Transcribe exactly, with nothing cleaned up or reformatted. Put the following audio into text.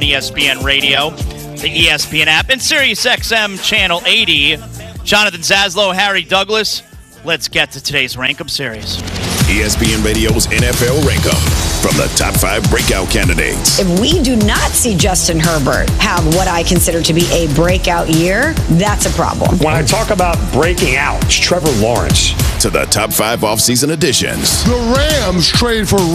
E S P N Radio, the E S P N app, and SiriusXM Channel eighty. Jonathan Zaslow, Harry Douglas. Let's get to today's Rank 'em series. E S P N Radio's N F L Rank 'em from the top five breakout candidates. If we do not see Justin Herbert have what I consider to be a breakout year, that's a problem. When I talk about breaking out, it's Trevor Lawrence. To the top five offseason additions. The Rams trade for